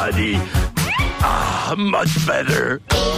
body. Much better.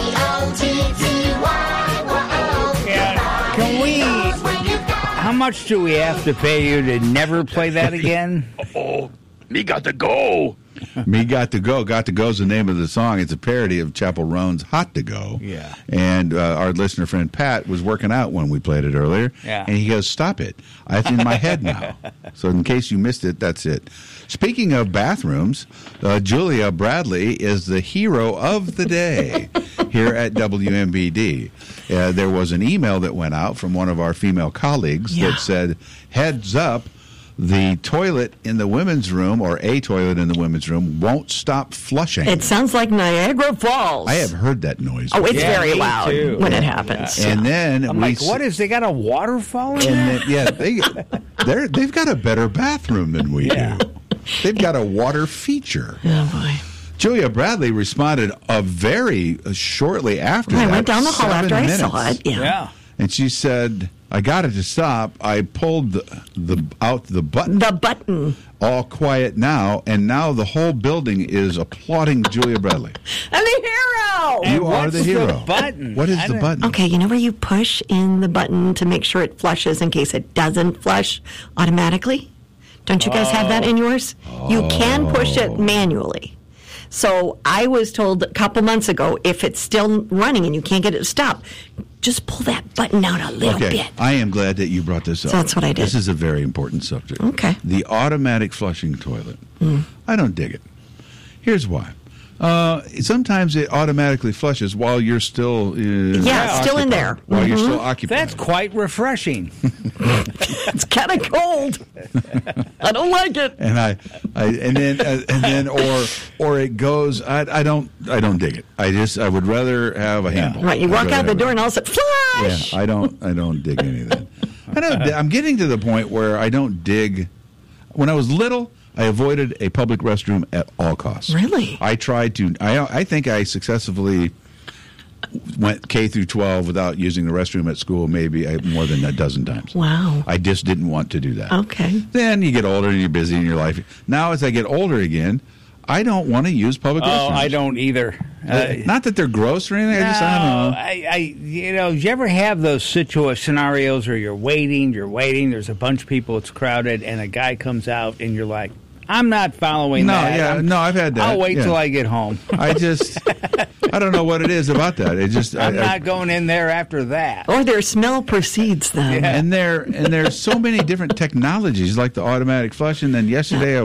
Yeah, can we... How much do we have to pay you to never play that again? Oh, me got to go. Me Got to Go. Got to Go is the name of the song. It's a parody of Chappell Roan's Hot to Go. Yeah. And our listener friend Pat was working out when we played it earlier. Yeah. And he goes, stop it. It's in my head now. So in case you missed it, that's it. Speaking of bathrooms, Julia Bradley is the hero of the day here at WMBD. There was an email that went out from one of our female colleagues that said, heads up, the toilet in the women's room, or a toilet in the women's room, won't stop flushing. It sounds like Niagara Falls. I have heard that noise. Oh, it's very me loud too. when it happens. And then I'm like, what is, they got a waterfall in there? They've got a better bathroom than we do. They've got a water feature. Oh, boy. Julia Bradley responded very shortly after that. I went down the hall 7 after minutes. I saw it. Yeah. And she said, I got it to stop. I pulled out the button. The button. All quiet now, and now the whole building is applauding Julia Bradley. I'm the hero! And You are the hero. The button? What is the button? Okay, you know where you push in the button to make sure it flushes in case it doesn't flush automatically? Don't you guys have that in yours? You can push it manually. So I was told a couple months ago, if it's still running and you can't get it to stop, just pull that button out a little bit. I am glad that you brought this up. So that's what I did. This is a very important subject. Okay. The automatic flushing toilet. I don't dig it. Here's why. Sometimes it automatically flushes while you're still still in there. While you're still occupied. That's quite refreshing. It's kind of cold. I don't like it. And or it goes. I don't dig it. I would rather have a handle. Right, you walk out the door and all of a sudden, flush. Yeah, I don't dig any of that. I'm getting to the point where I don't dig. When I was little, I avoided a public restroom at all costs. Really? I tried to. I think I successfully went K through 12 without using the restroom at school maybe more than a dozen times. Wow. I just didn't want to do that. Okay. Then you get older and you're busy in your life. Now as I get older again, I don't want to use public restrooms. Oh, I don't either. Not that they're gross or anything. I don't know. You ever have those scenarios where you're waiting, there's a bunch of people, it's crowded, and a guy comes out and you're like, I'm not following that. I've had that. I'll wait till I get home. I don't know what it is about that. I'm not going in there after that. Or their smell precedes them. Yeah. And there's so many different technologies like the automatic flush. And then yesterday I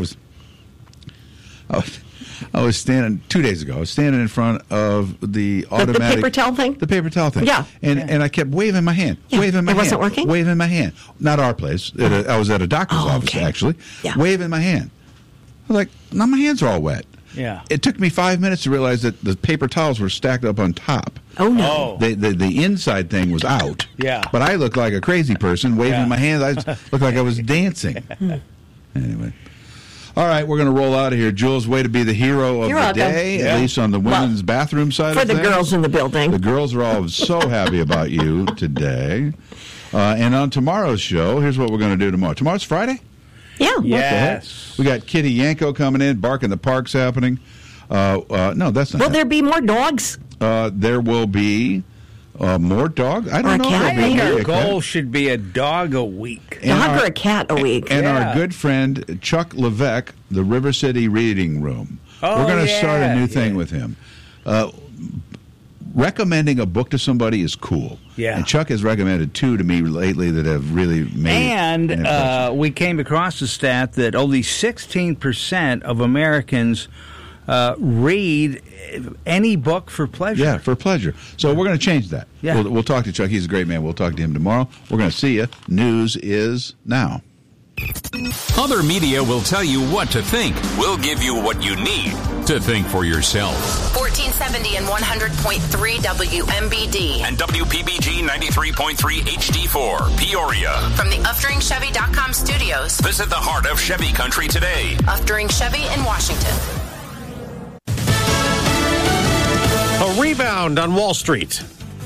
was standing 2 days ago. I was standing in front of the automatic the paper towel thing. The paper towel thing. Yeah. And I kept waving my hand. Yeah. Waving my hand. It wasn't working? Waving my hand. Not our place. I was at a doctor's office okay. actually. Yeah. Waving my hand. I was like, now my hands are all wet. Yeah. It took me 5 minutes to realize that the paper towels were stacked up on top. Oh, no. The inside thing was out. Yeah. But I looked like a crazy person waving my hands. I looked like I was dancing. Anyway. All right, we're going to roll out of here. Jules, way to be the hero of the day, at least on the women's bathroom side of things. For the girls in the building. The girls are all so happy about you today. And on tomorrow's show, here's what we're going to do tomorrow. Tomorrow's Friday? Yeah. Yes. We got Kitty Yanko coming in. Bark in the Park's happening. No, that's not. Will there be more dogs? There will be more dog. I don't know. cat, I think maybe? our goal should be a dog a week. Dog or a cat a week? And our good friend Chuck Levesque, the River City Reading Room. Oh, we're going to start a new thing with him. Recommending a book to somebody is cool. Yeah. And Chuck has recommended two to me lately that have really made an impression. And we came across the stat that only 16% of Americans read any book for pleasure. Yeah, for pleasure. So we're going to change that. Yeah. We'll talk to Chuck. He's a great man. We'll talk to him tomorrow. We're going to see you. News is now. Other media will tell you what to think. We'll give you what you need to think for yourself. 1470 and 100.3 WMBD. And WPBG 93.3 HD4, Peoria. From the UfteringChevy.com studios. Visit the heart of Chevy Country today. Uftering Chevy in Washington. A rebound on Wall Street.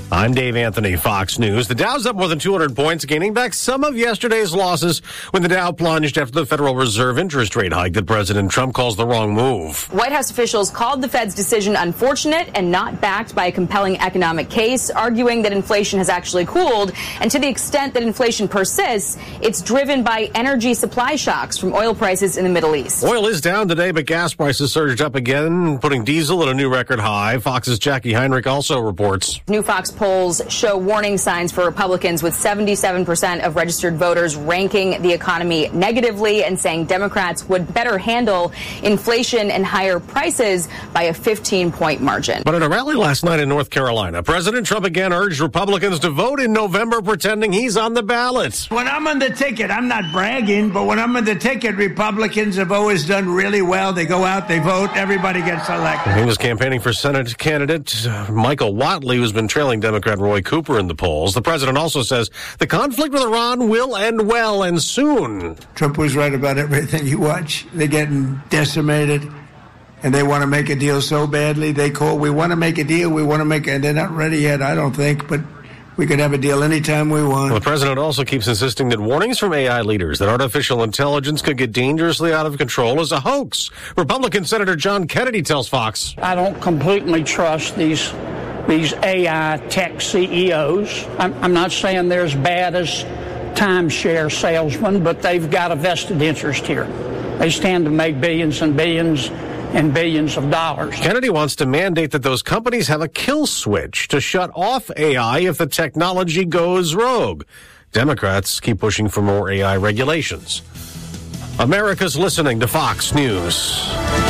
I'm Dave Anthony, Fox News. The Dow's up more than 200 points, gaining back some of yesterday's losses when the Dow plunged after the Federal Reserve interest rate hike that President Trump calls the wrong move. White House officials called the Fed's decision unfortunate and not backed by a compelling economic case, arguing that inflation has actually cooled. And to the extent that inflation persists, it's driven by energy supply shocks from oil prices in the Middle East. Oil is down today, but gas prices surged up again, putting diesel at a new record high. Fox's Jackie Heinrich also reports. New Fox polls show warning signs for Republicans, with 77% of registered voters ranking the economy negatively and saying Democrats would better handle inflation and higher prices by a 15-point margin. But at a rally last night in North Carolina, President Trump again urged Republicans to vote in November, pretending he's on the ballot. When I'm on the ticket, I'm not bragging, but when I'm on the ticket, Republicans have always done really well. They go out, they vote, everybody gets elected. He was campaigning for Senate candidate Michael Whatley, who's been trailing Democrat Roy Cooper in the polls. The president also says the conflict with Iran will end well and soon. Trump was right about everything you watch. They're getting decimated, and they want to make a deal so badly. They call, we want to make a deal, and they're not ready yet, I don't think, but we could have a deal anytime we want. Well, the president also keeps insisting that warnings from AI leaders that artificial intelligence could get dangerously out of control is a hoax. Republican Senator John Kennedy tells Fox, I don't completely trust these AI tech CEOs. I'm not saying they're as bad as timeshare salesmen, but they've got a vested interest here. They stand to make billions and billions and billions of dollars. Kennedy wants to mandate that those companies have a kill switch to shut off AI if the technology goes rogue. Democrats keep pushing for more AI regulations. America's listening to Fox News.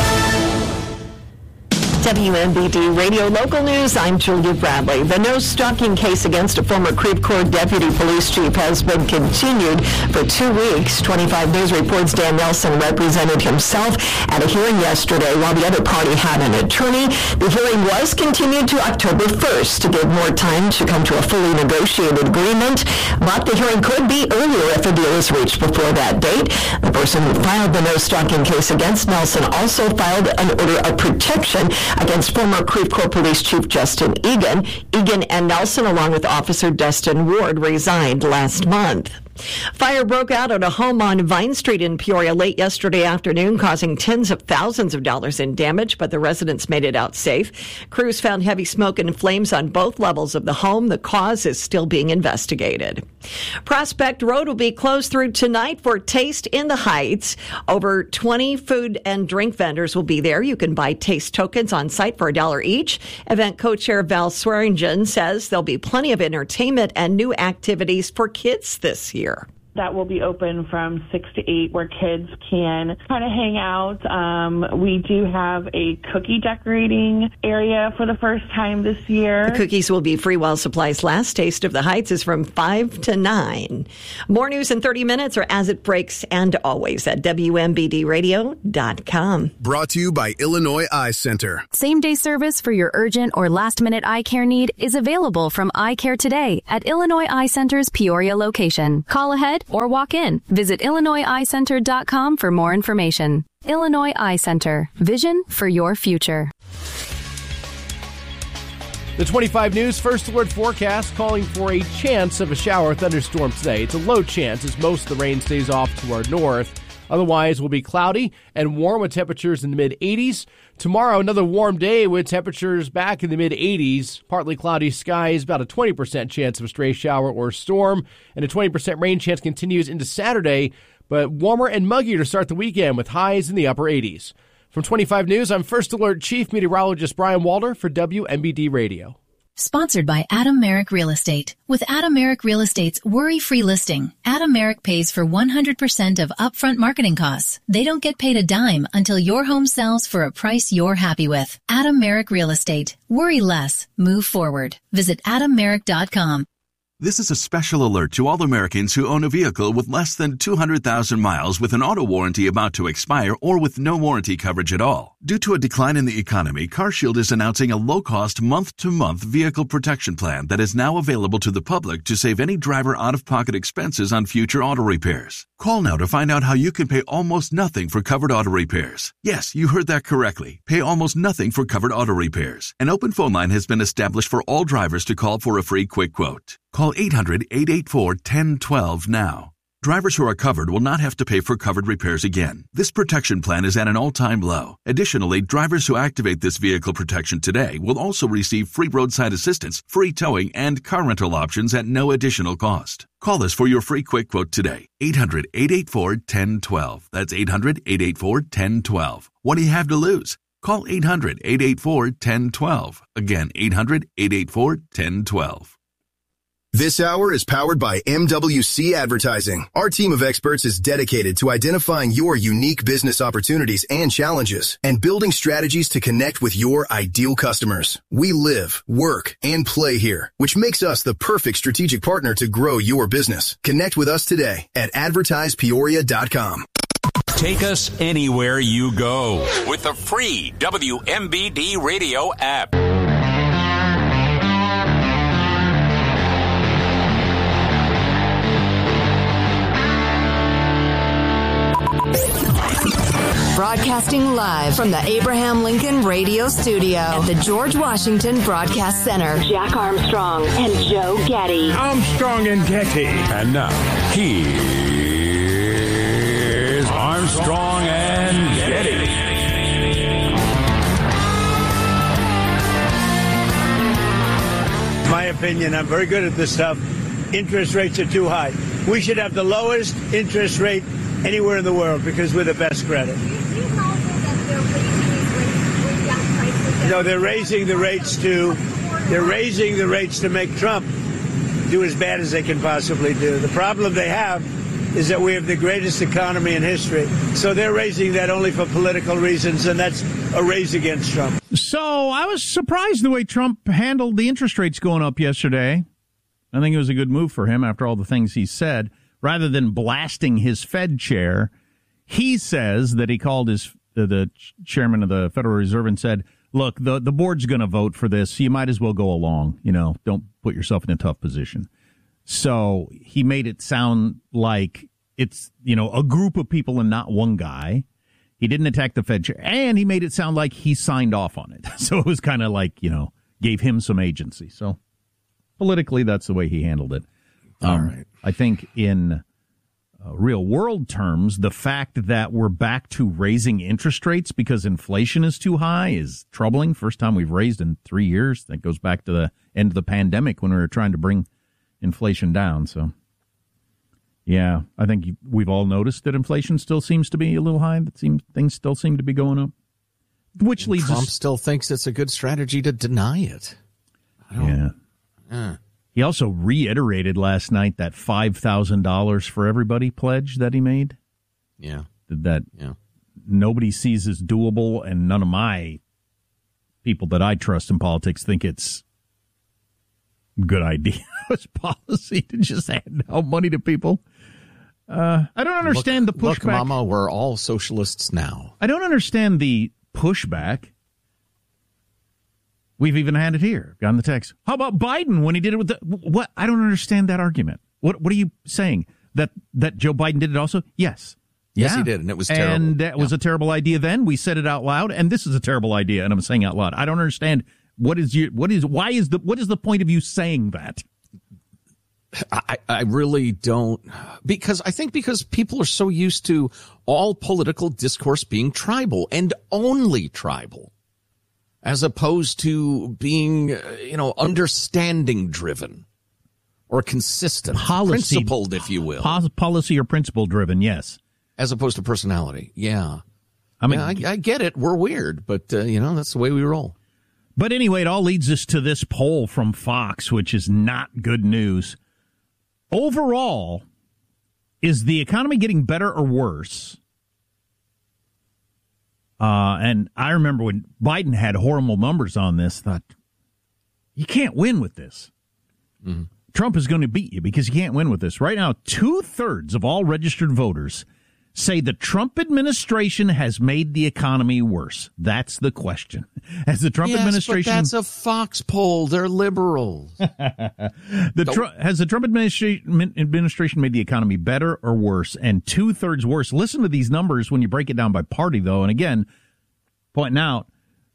WMBD Radio Local News, I'm Julia Bradley. The no-stalking case against a former Creve Coeur deputy police chief has been continued for 2 weeks. 25 News reports Dan Nelson represented himself at a hearing yesterday while the other party had an attorney. The hearing was continued to October 1st to give more time to come to a fully negotiated agreement, but the hearing could be earlier if a deal is reached before that date. The person who filed the no-stalking case against Nelson also filed an order of protection against former Creve Coeur Police Chief Justin Egan. Egan and Nelson, along with Officer Dustin Ward, resigned last month. Fire broke out at a home on Vine Street in Peoria late yesterday afternoon, causing tens of thousands of dollars in damage, but the residents made it out safe. Crews found heavy smoke and flames on both levels of the home. The cause is still being investigated. Prospect Road will be closed through tonight for Taste in the Heights. Over 20 food and drink vendors will be there. You can buy taste tokens on site for $1 each. Event co-chair Val Swearingen says there'll be plenty of entertainment and new activities for kids this year. That will be open from 6 to 8 where kids can kind of hang out. We do have a cookie decorating area for the first time this year. The cookies will be free while supplies last. Taste of the Heights is from 5 to 9. More news in 30 minutes or as it breaks and always at WMBDradio.com. Brought to you by Illinois Eye Center. Same-day service for your urgent or last-minute eye care need is available from Eye Care today at Illinois Eye Center's Peoria location. Call ahead or walk in. Visit IllinoisEyeCenter.com for more information. Illinois Eye Center. Vision for your future. The 25 News First Alert forecast calling for a chance of a shower or thunderstorm today. It's a low chance as most of the rain stays off to our north. Otherwise, will be cloudy and warm with temperatures in the mid-80s. Tomorrow, another warm day with temperatures back in the mid-80s. Partly cloudy skies, about a 20% chance of a stray shower or storm, and a 20% rain chance continues into Saturday, but warmer and muggier to start the weekend with highs in the upper 80s. From 25 News, I'm First Alert Chief Meteorologist Brian Walder for WMBD Radio. Sponsored by Adam Merrick Real Estate. With Adam Merrick Real Estate's worry-free listing, Adam Merrick pays for 100% of upfront marketing costs. They don't get paid a dime until your home sells for a price you're happy with. Adam Merrick Real Estate. Worry less. Move forward. Visit AdamMerrick.com. This is a special alert to all Americans who own a vehicle with less than 200,000 miles with an auto warranty about to expire or with no warranty coverage at all. Due to a decline in the economy, CarShield is announcing a low-cost month-to-month vehicle protection plan that is now available to the public to save any driver out-of-pocket expenses on future auto repairs. Call now to find out how you can pay almost nothing for covered auto repairs. Yes, you heard that correctly. Pay almost nothing for covered auto repairs. An open phone line has been established for all drivers to call for a free quick quote. Call 800-884-1012 now. Drivers who are covered will not have to pay for covered repairs again. This protection plan is at an all-time low. Additionally, drivers who activate this vehicle protection today will also receive free roadside assistance, free towing, and car rental options at no additional cost. Call us for your free quick quote today. 800-884-1012. That's 800-884-1012. What do you have to lose? Call 800-884-1012. Again, 800-884-1012. This hour is powered by MWC Advertising. Our team of experts is dedicated to identifying your unique business opportunities and challenges and building strategies to connect with your ideal customers. We live, work, and play here, which makes us the perfect strategic partner to grow your business. Connect with us today at advertisepeoria.com. Take us anywhere you go with the free WMBD radio app. Broadcasting live from the Abraham Lincoln Radio Studio at the George Washington Broadcast Center. Jack Armstrong and Joe Getty. Armstrong and Getty. And now, here's Armstrong and Getty. My opinion, I'm very good at this stuff. Interest rates are too high. We should have the lowest interest rate anywhere in the world because we're the best credit. No, they're raising the rates to make Trump do as bad as they can possibly do. The problem they have is that we have the greatest economy in history. So they're raising that only for political reasons, and that's a raise against Trump. So I was surprised the way Trump handled the interest rates going up yesterday. I think it was a good move for him after all the things he said. Rather than blasting his Fed chair, he says that he called the chairman of the Federal Reserve and said, look, the board's going to vote for this, so you might as well go along. Don't put yourself in a tough position. So he made it sound like it's, a group of people and not one guy. He didn't attack the Fed chair, and he made it sound like he signed off on it. So it was kind of like, gave him some agency. So politically, that's the way he handled it. All right. I think in real world terms, the fact that we're back to raising interest rates because inflation is too high is troubling. First time we've raised in 3 years. That goes back to the end of the pandemic when we were trying to bring inflation down. So, yeah, I think we've all noticed that inflation still seems to be a little high. Things still seem to be going up. Which leads Trump still thinks it's a good strategy to deny it. He also reiterated last night that $5,000 for everybody pledge that he made. Yeah. That nobody sees as doable, and none of my people that I trust in politics think it's a good idea. It's policy to just hand out money to people. I don't understand the pushback. Look, Mama, we're all socialists now. I don't understand the pushback. We've even had it here on the text. How about Biden when he did it with what? I don't understand that argument. What are you saying? That Joe Biden did it also? Yes. Yes, he did, and it was terrible. And that was a terrible idea then. We said it out loud, and this is a terrible idea, and I'm saying out loud. I don't understand what is the point of you saying that? I really don't, because people are so used to all political discourse being tribal and only tribal, as opposed to being, understanding driven or consistent, principled, if you will. Policy or principle driven, yes. As opposed to personality, yeah. I mean, I get it. We're weird, but, that's the way we roll. But anyway, it all leads us to this poll from Fox, which is not good news. Overall, is the economy getting better or worse? And I remember when Biden had horrible numbers on this, thought, you can't win with this. Mm-hmm. Trump is going to beat you because you can't win with this. Right now, 2/3 of all registered voters say the Trump administration has made the economy worse. That's the question. Has the Trump administration... But that's a Fox poll. They're liberals. Has the Trump administration made the economy better or worse? And 2/3 worse. Listen to these numbers when you break it down by party, though. And again, pointing out,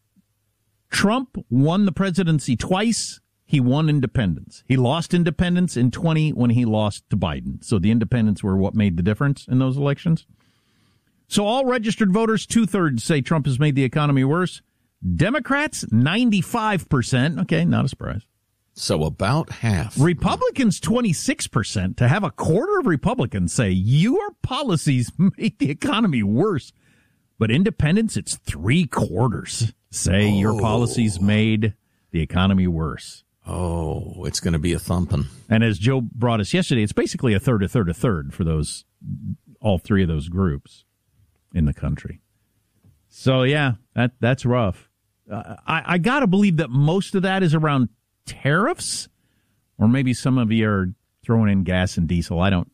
Trump won the presidency twice. He won independents. He lost independents in 20 when he lost to Biden. So the independents were what made the difference in those elections. So all registered voters, 2/3 say Trump has made the economy worse. Democrats, 95%. Okay, not a surprise. So about half. Republicans, 26%. To have a quarter of Republicans say your policies made the economy worse. But independents, it's 3/4 say your policies made the economy worse. Oh, it's going to be a thumping. And as Joe brought us yesterday, it's basically a third for those, all three of those groups in the country. So yeah, that's rough. I got to believe that most of that is around tariffs, or maybe some of you are throwing in gas and diesel. I don't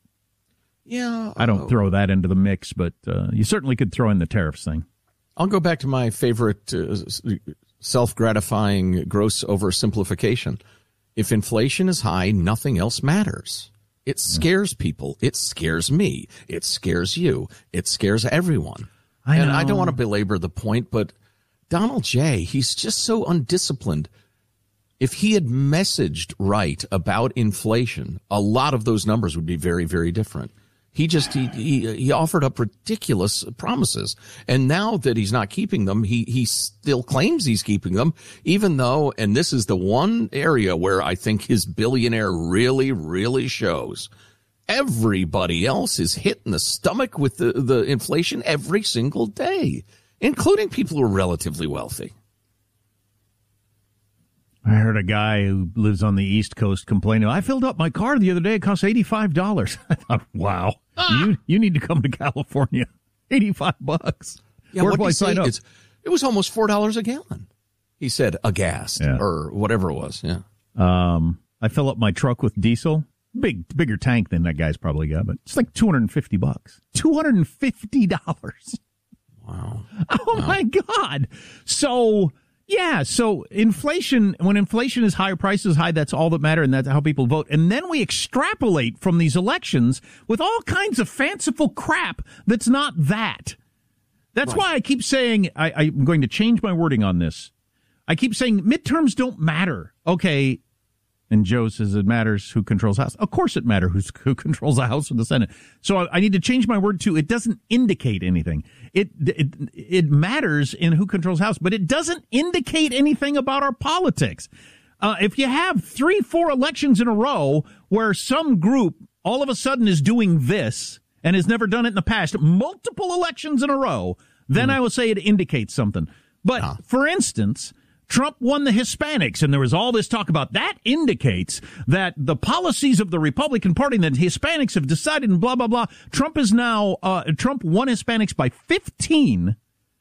throw that into the mix, but you certainly could throw in the tariffs thing. I'll go back to my favorite self-gratifying gross oversimplification. If inflation is high, nothing else matters. It scares people. It scares me. It scares you. It scares everyone. I don't want to belabor the point, but Donald J., he's just so undisciplined. If he had messaged right about inflation, a lot of those numbers would be very, very different. He offered up ridiculous promises. And now that he's not keeping them, he still claims he's keeping them, even though, and this is the one area where I think his billionaire really, really shows. Everybody else is hit in the stomach with the inflation every single day, including people who are relatively wealthy. I heard a guy who lives on the East Coast complaining, I filled up my car the other day. It cost $85. I thought, wow, you need to come to California. $85. Yeah, where do I sign up? It was almost $4 a gallon. He said aghast or whatever it was. Yeah. I fill up my truck with diesel. Bigger tank than that guy's probably got, but it's like $250. $250. Wow. Oh, my God. So... yeah, so inflation, when inflation is high, prices high, that's all that matter, and that's how people vote. And then we extrapolate from these elections with all kinds of fanciful crap that's not that. That's why I keep saying, I'm going to change my wording on this. I keep saying midterms don't matter. Okay, and Joe says it matters who controls the House. Of course it matters who controls the House or the Senate. So I need to change my word to it doesn't indicate anything. It matters in who controls the House, but it doesn't indicate anything about our politics. If you have 3-4 elections in a row where some group all of a sudden is doing this and has never done it in the past, multiple elections in a row, then I will say it indicates something. But for instance, Trump won the Hispanics, and there was all this talk about that indicates that the policies of the Republican Party and that Hispanics have decided and blah, blah, blah. Trump won Hispanics by 15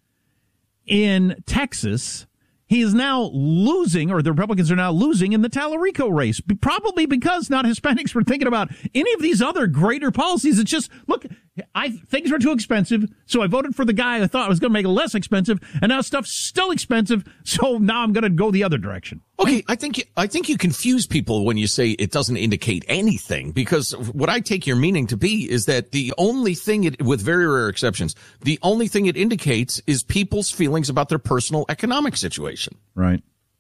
in Texas. He is now losing, or the Republicans are now losing in the Tallarico race, probably because not Hispanics were thinking about any of these other greater policies. It's just, look, things are too expensive, so I voted for the guy I thought was going to make it less expensive, and now stuff's still expensive, so now I'm going to go the other direction. Okay, I think you confuse people when you say it doesn't indicate anything, because what I take your meaning to be is that the only thing with very rare exceptions, the only thing it indicates is people's feelings about their personal economic situation. Right.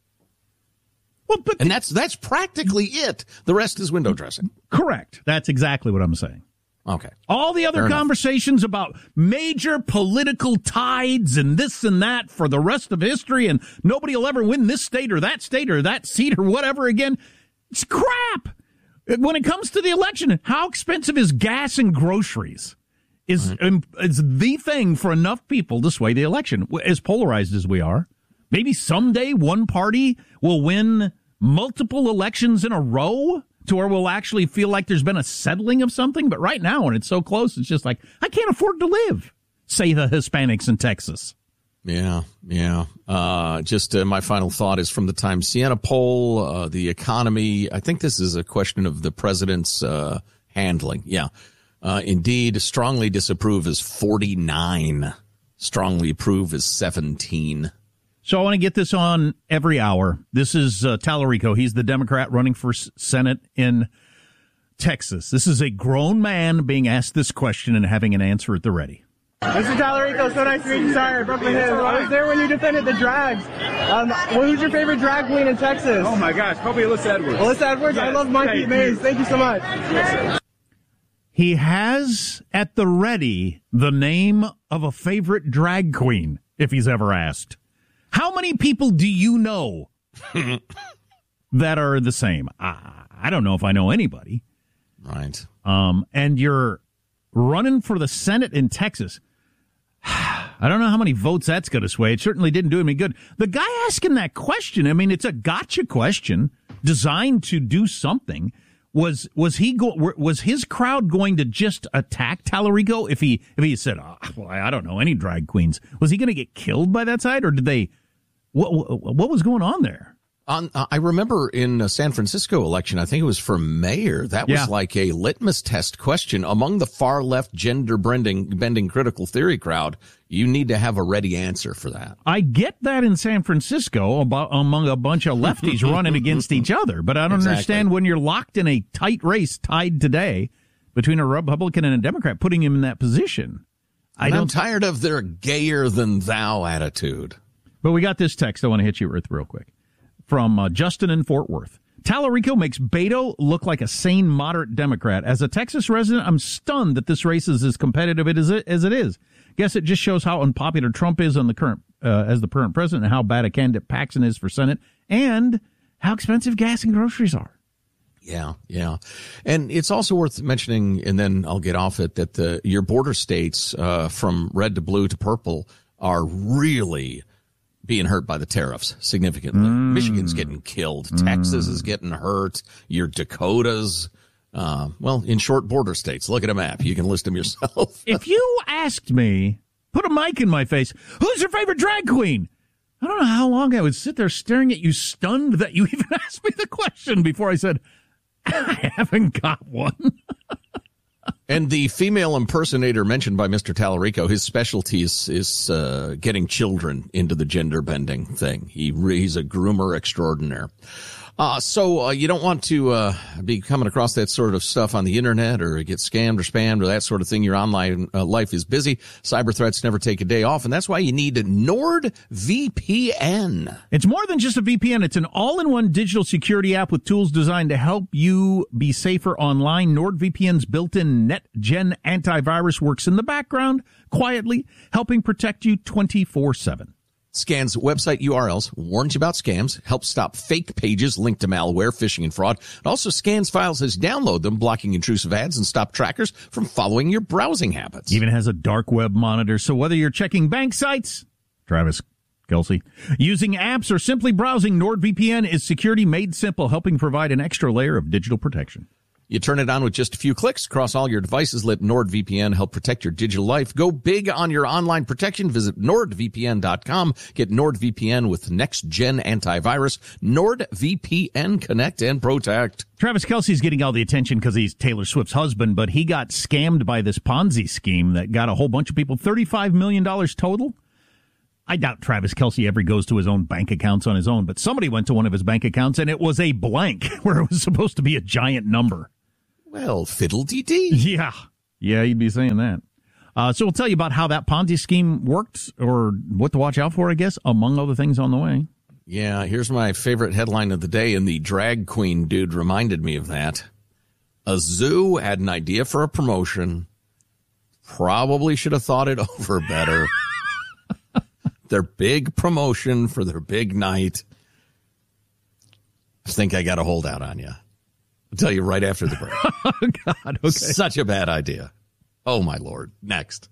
Well, and that's practically it. The rest is window dressing. Correct. That's exactly what I'm saying. Okay. All the other conversations about major political tides and this and that for the rest of history, and nobody will ever win this state or that seat or whatever again. It's crap. When it comes to the election, how expensive is gas and groceries is the thing for enough people to sway the election. As polarized as we are, maybe someday one party will win multiple elections in a row to where we'll actually feel like there's been a settling of something. But right now, when it's so close, it's just like, I can't afford to live, say the Hispanics in Texas. Yeah. Just my final thought is from the Times Siena poll, the economy. I think this is a question of the president's handling. Yeah. Indeed, strongly disapprove is 49. Strongly approve is 17. So I want to get this on every hour. This is Tallarico. He's the Democrat running for Senate in Texas. This is a grown man being asked this question and having an answer at the ready. Mr. Tallarico, so nice to meet you. Sorry, I broke my head. I was there when you defended the drags. Who's your favorite drag queen in Texas? Oh, my gosh, probably Alyssa Edwards. Alyssa Edwards? Yes, I love Monkey Maze. Thank you so much. Yes, he has at the ready the name of a favorite drag queen, if he's ever asked. How many people do you know that are the same? I don't know if I know anybody. Right. And you're running for the Senate in Texas. I don't know how many votes that's going to sway. It certainly didn't do any good. The guy asking that question, I mean, it's a gotcha question designed to do something. Was his crowd going to just attack Tallarico if he said, well, I don't know any drag queens? Was he going to get killed by that side, or did they? What was going on there? I remember in the San Francisco election, I think it was for mayor, that was like a litmus test question among the far left gender bending critical theory crowd. You need to have a ready answer for that. I get that in San Francisco among a bunch of lefties running against each other, but I don't understand when you're locked in a tight race tied today between a Republican and a Democrat, putting him in that position. I'm tired of their gayer than thou attitude. But we got this text I want to hit you with real quick. From Justin in Fort Worth. Tallarico makes Beto look like a sane, moderate Democrat. As a Texas resident, I'm stunned that this race is as competitive as it is. Guess it just shows how unpopular Trump is on the current as the current president, and how bad a candidate Paxton is for Senate, and how expensive gas and groceries are. Yeah. And it's also worth mentioning, and then I'll get off it, that your border states from red to blue to purple are really being hurt by the tariffs significantly. Michigan's getting killed. Texas is getting hurt. Your Dakotas, in short, border states. Look at a map. You can list them yourself. If you asked me, put a mic in my face, who's your favorite drag queen? I don't know how long I would sit there staring at you, stunned that you even asked me the question before I said, I haven't got one. And the female impersonator mentioned by Mr. Tallarico, his specialty is getting children into the gender bending thing. He's a groomer extraordinaire. So you don't want to be coming across that sort of stuff on the internet or get scammed or spammed or that sort of thing. Your online life is busy. Cyber threats never take a day off, and that's why you need NordVPN. It's more than just a VPN. It's an all-in-one digital security app with tools designed to help you be safer online. NordVPN's built-in NetGen antivirus works in the background, quietly, helping protect you 24/7. Scans website URLs, warns you about scams, helps stop fake pages linked to malware, phishing, and fraud. It also scans files as you download them, blocking intrusive ads and stop trackers from following your browsing habits. Even has a dark web monitor, so whether you're checking bank sites, Travis Kelce, using apps, or simply browsing, NordVPN is security made simple, helping provide an extra layer of digital protection. You turn it on with just a few clicks across all your devices. Let NordVPN help protect your digital life. Go big on your online protection. Visit NordVPN.com. Get NordVPN with next-gen antivirus. NordVPN, connect and protect. Travis Kelce's getting all the attention because he's Taylor Swift's husband, but he got scammed by this Ponzi scheme that got a whole bunch of people, $35 million total. I doubt Travis Kelce ever goes to his own bank accounts on his own, but somebody went to one of his bank accounts, and it was a blank where it was supposed to be a giant number. Well, fiddle-dee-dee. Yeah, you'd be saying that. So we'll tell you about how that Ponzi scheme worked, or what to watch out for, I guess, among other things on the way. Yeah, here's my favorite headline of the day, and the drag queen dude reminded me of that. A zoo had an idea for a promotion. Probably should have thought it over better. Their big promotion for their big night. I think I got to hold out on you. I'll tell you right after the break. Oh, God. Okay. Such a bad idea. Oh, my Lord. Next.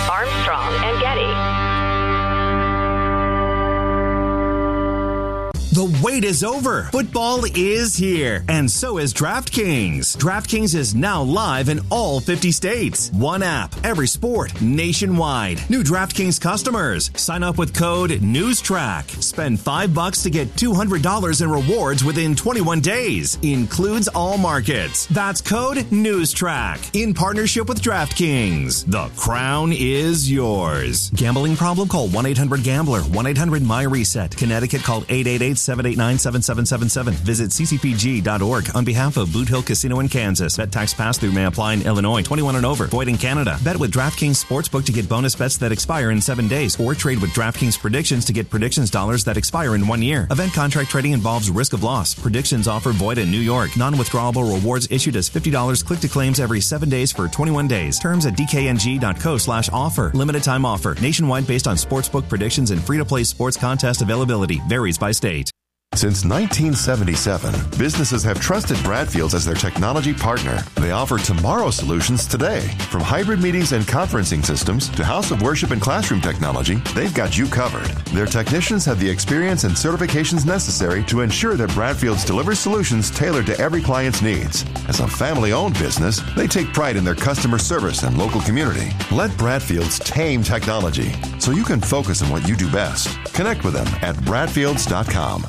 Armstrong and Getty. The wait is over. Football is here, and so is DraftKings. DraftKings is now live in all 50 states. One app, every sport, nationwide. New DraftKings customers, sign up with code NEWSTRACK. Spend $5 to get $200 in rewards within 21 days. Includes all markets. That's code NEWSTRACK. In partnership with DraftKings. The crown is yours. Gambling problem? Call 1-800-GAMBLER. 1-800-MY-RESET. Connecticut, call 888-789-7777. Visit ccpg.org on behalf of Boot Hill Casino in Kansas. Bet tax pass-through may apply in Illinois. 21 and over. Void in Canada. Bet with DraftKings Sportsbook to get bonus bets that expire in 7 days. Or trade with DraftKings Predictions to get predictions dollars that expire in 1 year. Event contract trading involves risk of loss. Predictions offer void in New York. Non-withdrawable rewards issued as $50 click to claims every 7 days for 21 days. Terms at dkng.co/offer. Limited time offer. Nationwide based on sportsbook predictions and free-to-play sports contest availability. Varies by state. Since 1977, businesses have trusted Bradfields as their technology partner. They offer tomorrow solutions today. From hybrid meetings and conferencing systems to house of worship and classroom technology, they've got you covered. Their technicians have the experience and certifications necessary to ensure that Bradfields delivers solutions tailored to every client's needs. As a family-owned business, they take pride in their customer service and local community. Let Bradfields tame technology so you can focus on what you do best. Connect with them at bradfields.com.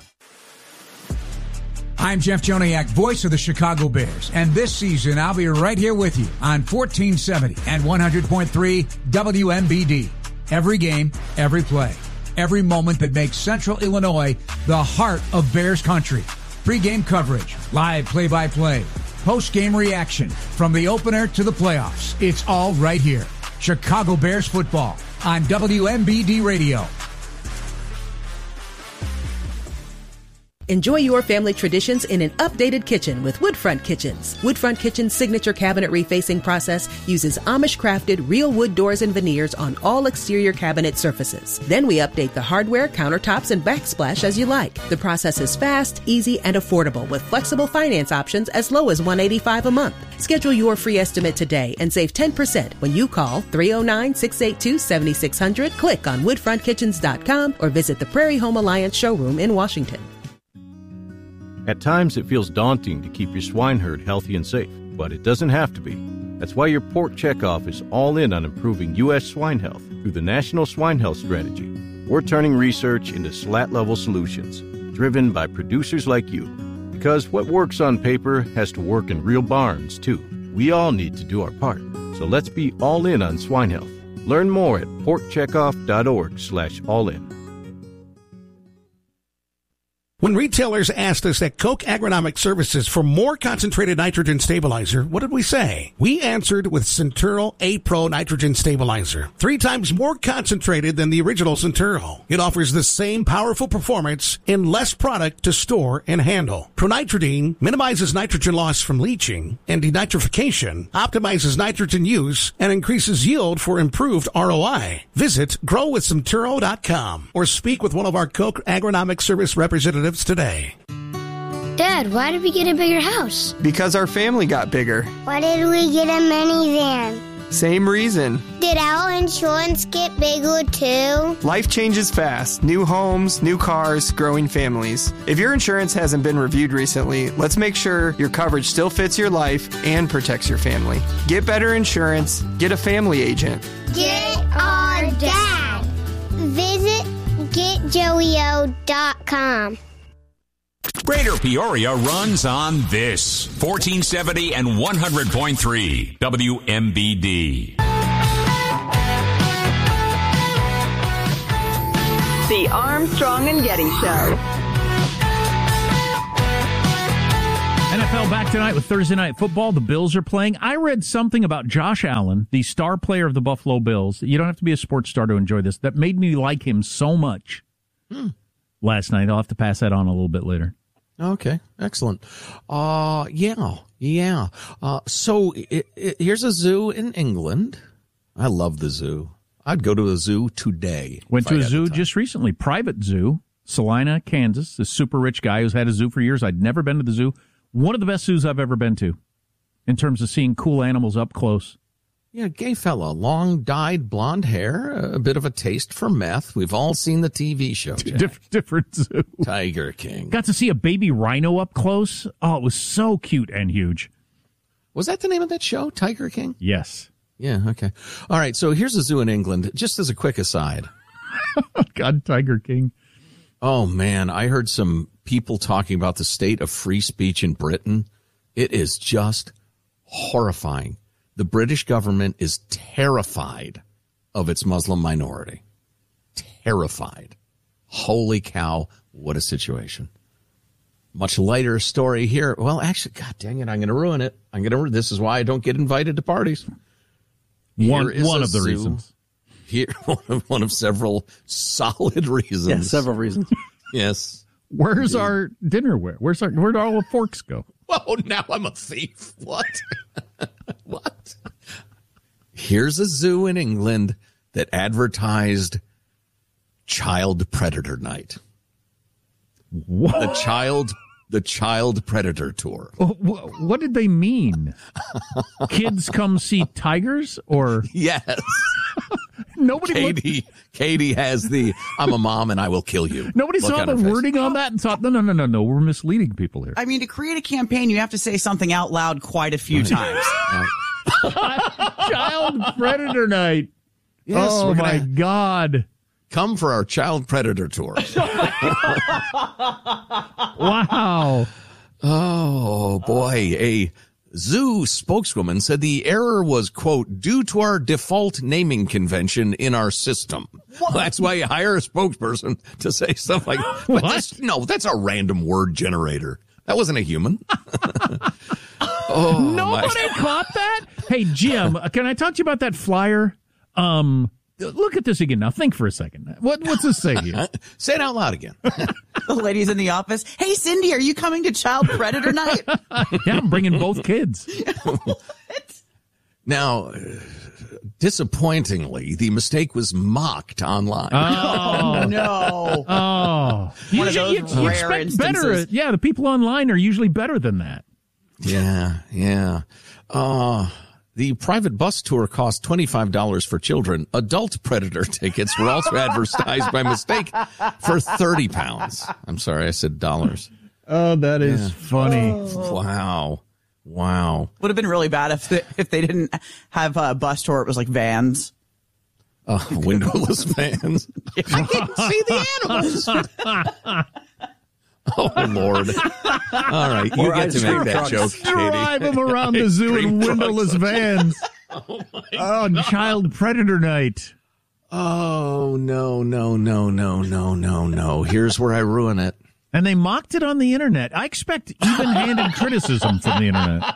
I'm Jeff Joniak, voice of the Chicago Bears, and this season I'll be right here with you on 1470 and 100.3 WMBD. Every game, every play, every moment that makes Central Illinois the heart of Bears country. Pre-game coverage, live play-by-play, post-game reaction, from the opener to the playoffs. It's all right here. Chicago Bears football on WMBD Radio. Enjoy your family traditions in an updated kitchen with Woodfront Kitchens. Woodfront Kitchen's signature cabinet refacing process uses Amish-crafted real wood doors and veneers on all exterior cabinet surfaces. Then we update the hardware, countertops, and backsplash as you like. The process is fast, easy, and affordable with flexible finance options as low as $185 a month. Schedule your free estimate today and save 10% when you call 309-682-7600, click on woodfrontkitchens.com, or visit the Prairie Home Alliance showroom in Washington. At times, it feels daunting to keep your swine herd healthy and safe, but it doesn't have to be. That's why your Pork Checkoff is all in on improving U.S. swine health through the National Swine Health Strategy. We're turning research into slat-level solutions, driven by producers like you. Because what works on paper has to work in real barns, too. We all need to do our part. So let's be all in on swine health. Learn more at porkcheckoff.org/all-in. When retailers asked us at Koch Agronomic Services for more concentrated nitrogen stabilizer, what did we say? We answered with Centuro A-Pro Nitrogen Stabilizer. 3 times more concentrated than the original Centuro. It offers the same powerful performance in less product to store and handle. Pronitridine minimizes nitrogen loss from leaching and denitrification, optimizes nitrogen use, and increases yield for improved ROI. Visit growwithcenturo.com or speak with one of our Koch Agronomic Service representatives today. Dad, why did we get a bigger house? Because our family got bigger. Why did we get a minivan? Same reason. Did our insurance get bigger too? Life changes fast. New homes, new cars, growing families. If your insurance hasn't been reviewed recently, let's make sure your coverage still fits your life and protects your family. Get better insurance. Get a family agent. Get our dad. Visit getjoeyo.com. Greater Peoria runs on this 1470 and 100.3 WMBD. The Armstrong and Getty Show. NFL back tonight with Thursday Night Football. The Bills are playing. I read something about Josh Allen, the star player of the Buffalo Bills. You don't have to be a sports star to enjoy this. That made me like him so much last night. I'll have to pass that on a little bit later. Okay, excellent. Yeah. So here's a zoo in England. I love the zoo. I'd go to a zoo today. Went to a zoo just recently, private zoo, Salina, Kansas. This super rich guy who's had a zoo for years. I'd never been to the zoo. One of the best zoos I've ever been to in terms of seeing cool animals up close. Yeah, gay fella, long dyed blonde hair, a bit of a taste for meth. We've all seen the TV show. Different zoo. Tiger King. Got to see a baby rhino up close. Oh, it was so cute and huge. Was that the name of that show, Tiger King? Yes. Yeah, okay. All right, so here's a zoo in England, just as a quick aside. God, Tiger King. Oh, man, I heard some people talking about the state of free speech in Britain. It is just horrifying. The British government is terrified of its Muslim minority. Terrified. Holy cow, what a situation. Much lighter story here. Well, actually, God dang it, I'm going to ruin it. This is why I don't get invited to parties. One of the reasons. Here, one of several solid reasons. Yeah, several reasons. Yes. Where's our dinnerware? Where'd all the forks go? Oh, now I'm a thief. What? What? Here's a zoo in England that advertised child predator night. What? The child predator tour. What did they mean? Kids come see tigers, or yes? Nobody. Katie has the "I'm a mom and I will kill you." Nobody saw the wording on that and thought, no, we're misleading people here. I mean, to create a campaign, you have to say something out loud quite a few times. Child predator night. Yes, oh my God. Come for our child predator tour. Wow. Oh, boy. A zoo spokeswoman said the error was, quote, due to our default naming convention in our system. Well, that's why you hire a spokesperson to say stuff like, that's a random word generator. That wasn't a human. Nobody caught that? Hey, Jim, can I talk to you about that flyer? Look at this again. Now think for a second. What's this say here? Say it out loud again. The ladies in the office. Hey, Cindy, are you coming to child predator night? Yeah, I'm bringing both kids. What? Now, disappointingly, the mistake was mocked online. Oh, no. Oh. One of those rare instances. Better. Yeah, the people online are usually better than that. Yeah. The private bus tour cost $25 for children. Adult predator tickets were also advertised by mistake for £30. I'm sorry, I said dollars. Oh, that is funny. Oh. Wow. Would have been really bad if they didn't have a bus tour. It was like vans. Windowless vans. I can't see the animals. Oh, Lord. All right, you get to make that joke, Katie. Drive them around the zoo in windowless vans. Oh, child predator night. Oh, no. Here's where I ruin it. And they mocked it on the internet. I expect even-handed criticism from the internet.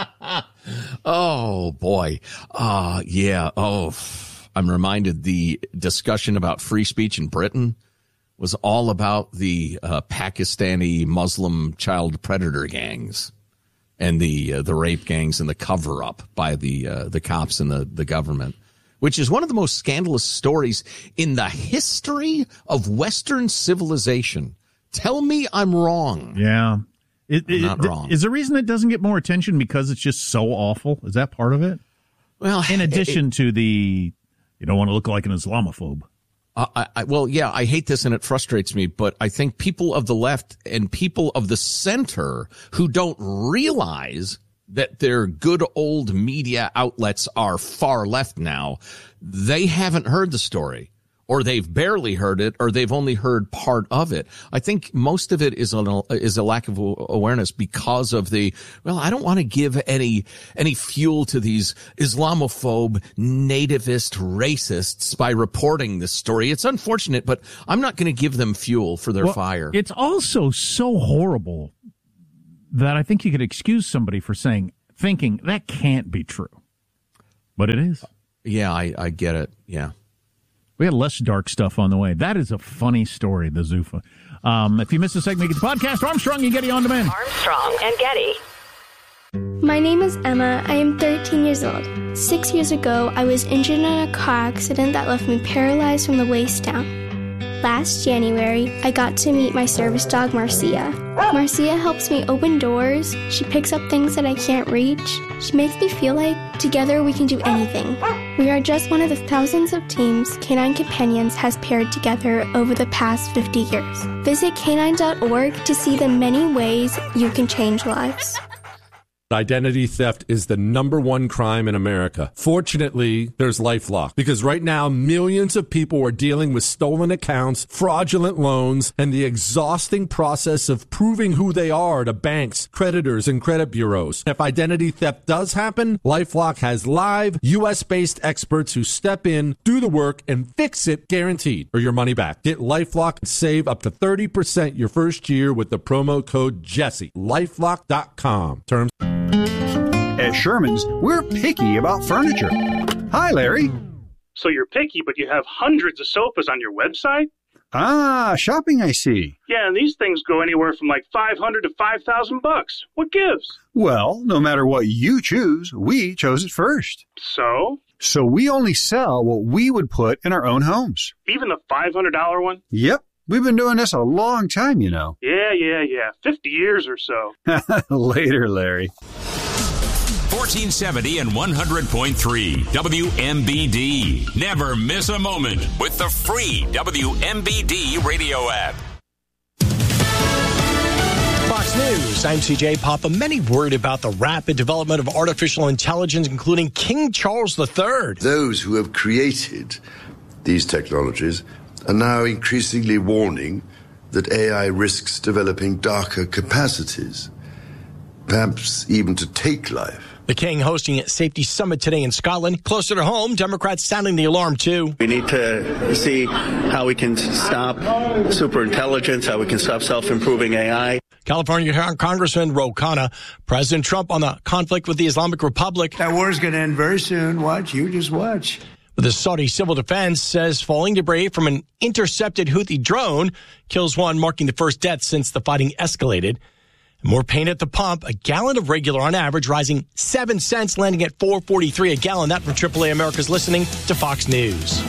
Oh, boy. Yeah. Oh, I'm reminded the discussion about free speech in Britain was all about the Pakistani Muslim child predator gangs and the rape gangs and the cover-up by the cops and the government, which is one of the most scandalous stories in the history of Western civilization. Tell me I'm wrong. Yeah. I'm not wrong. Is the reason it doesn't get more attention because it's just so awful? Is that part of it? Well, in addition to you don't want to look like an Islamophobe. I hate this and it frustrates me, but I think people of the left and people of the center who don't realize that their good old media outlets are far left now, they haven't heard the story, or they've barely heard it, or they've only heard part of it. I think most of it is a lack of awareness because of I don't want to give any fuel to these Islamophobe, nativist racists by reporting this story. It's unfortunate, but I'm not going to give them fuel for their fire. It's also so horrible that I think you could excuse somebody for thinking that can't be true. But it is. Yeah, I get it. Yeah. We had less dark stuff on the way. That is a funny story, the Zuffa. If you missed a segment, get the podcast, Armstrong and Getty On Demand. Armstrong and Getty. My name is Emma. I am 13 years old. 6 years ago, I was injured in a car accident that left me paralyzed from the waist down. Last January, I got to meet my service dog, Marcia. Marcia helps me open doors. She picks up things that I can't reach. She makes me feel like together we can do anything. We are just one of the thousands of teams Canine Companions has paired together over the past 50 years. Visit canine.org to see the many ways you can change lives. Identity theft is the number one crime in America. Fortunately, there's LifeLock, because right now millions of people are dealing with stolen accounts, fraudulent loans, and the exhausting process of proving who they are to banks, creditors, and credit bureaus. If identity theft does happen, LifeLock has live, U.S.-based experts who step in, do the work, and fix it guaranteed, or your money back. Get LifeLock and save up to 30% your first year with the promo code Jesse. LifeLock.com. Terms. At Sherman's, we're picky about furniture. Hi, Larry. So you're picky, but you have hundreds of sofas on your website? Ah, shopping, I see. Yeah, and these things go anywhere from like $500 to $5,000. What gives? Well, no matter what you choose, we chose it first. So? So we only sell what we would put in our own homes. Even the $500 one? Yep. We've been doing this a long time, you know. Yeah. 50 years or so. Later, Larry. 1470 and 100.3 WMBD. Never miss a moment with the free WMBD radio app. Fox News, I'm CJ Papa. Many worried about the rapid development of artificial intelligence, including King Charles III. Those who have created these technologies are now increasingly warning that AI risks developing darker capacities, perhaps even to take life. The King hosting a safety summit today in Scotland. Closer to home, Democrats sounding the alarm, too. We need to see how we can stop superintelligence, how we can stop self-improving AI. California Congressman Ro Khanna, President Trump on the conflict with the Islamic Republic. That war's going to end very soon. Watch. You just watch. The Saudi Civil Defense says falling debris from an intercepted Houthi drone kills one, marking the first death since the fighting escalated. More pain at the pump. A gallon of regular on average rising 7 cents, landing at $4.43 a gallon. That from AAA America's listening to Fox News.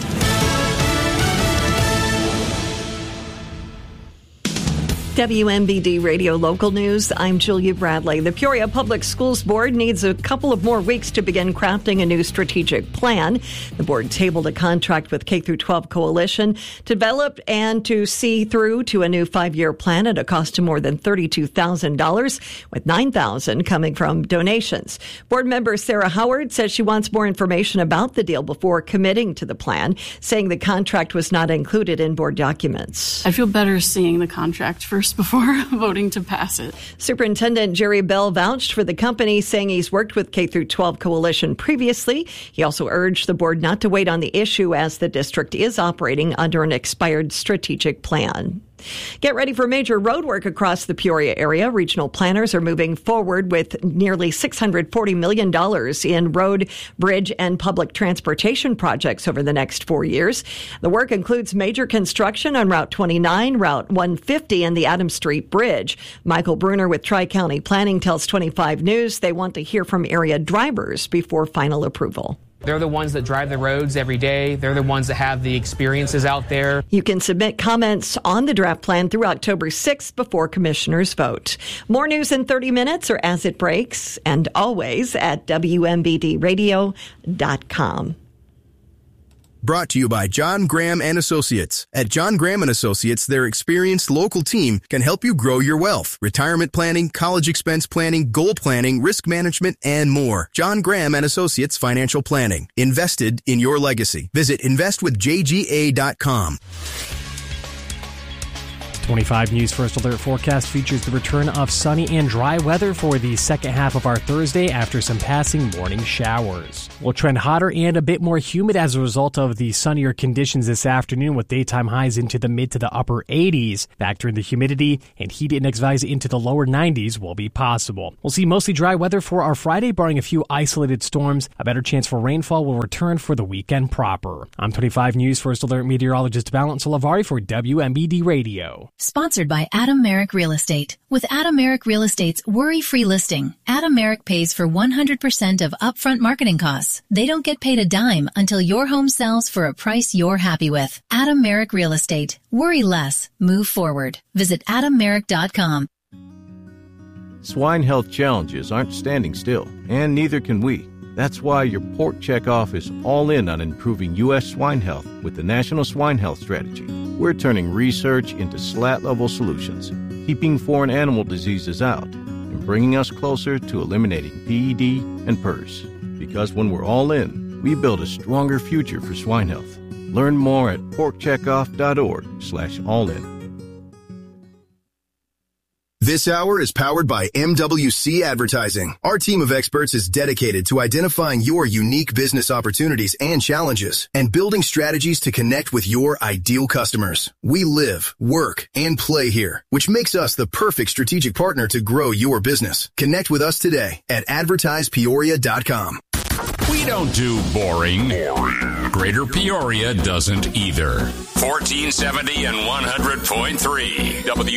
WMBD Radio Local News, I'm Julia Bradley. The Peoria Public Schools Board needs a couple of more weeks to begin crafting a new strategic plan. The board tabled a contract with K-12 Coalition to develop and to see through to a new 5-year plan at a cost of more than $32,000, with $9,000 coming from donations. Board member Sarah Howard says she wants more information about the deal before committing to the plan, saying the contract was not included in board documents. I feel better seeing the contract first before voting to pass it. Superintendent Jerry Bell vouched for the company, saying he's worked with K-12 Coalition previously. He also urged the board not to wait on the issue as the district is operating under an expired strategic plan. Get ready for major road work across the Peoria area. Regional planners are moving forward with nearly $640 million in road, bridge, and public transportation projects over the next 4 years. The work includes major construction on Route 29, Route 150, and the Adams Street Bridge. Michael Bruner with Tri-County Planning tells 25 News they want to hear from area drivers before final approval. They're the ones that drive the roads every day. They're the ones that have the experiences out there. You can submit comments on the draft plan through October 6th before commissioners vote. More news in 30 minutes or as it breaks, and always at WMBDradio.com. Brought to you by John Graham and Associates. At John Graham and Associates, their experienced local team can help you grow your wealth. Retirement planning, college expense planning, goal planning, risk management, and more. John Graham and Associates Financial Planning. Invested in your legacy. Visit investwithjga.com. 25 News First Alert forecast features the return of sunny and dry weather for the second half of our Thursday after some passing morning showers. We'll trend hotter and a bit more humid as a result of the sunnier conditions this afternoon, with daytime highs into the mid to the upper 80s. Factor in the humidity, and heat index values into the lower 90s will be possible. We'll see mostly dry weather for our Friday, barring a few isolated storms. A better chance for rainfall will return for the weekend proper. I'm 25 News First Alert meteorologist Valence Olavari for WMBD Radio. Sponsored by Adam Merrick Real Estate. With Adam Merrick Real Estate's worry-free listing, Adam Merrick pays for 100% of upfront marketing costs. They don't get paid a dime until your home sells for a price you're happy with. Adam Merrick Real Estate. Worry less. Move forward. Visit AdamMerrick.com. Swine health challenges aren't standing still, and neither can we. That's why your Pork Checkoff is all in on improving U.S. swine health with the National Swine Health Strategy. We're turning research into SLAT-level solutions, keeping foreign animal diseases out, and bringing us closer to eliminating PED and PRRS. Because when we're all in, we build a stronger future for swine health. Learn more at porkcheckoff.org/allin. This hour is powered by MWC Advertising. Our team of experts is dedicated to identifying your unique business opportunities and challenges and building strategies to connect with your ideal customers. We live, work, and play here, which makes us the perfect strategic partner to grow your business. Connect with us today at advertisepeoria.com. We don't do boring. Greater Peoria doesn't either. 1470 and 100.3 W.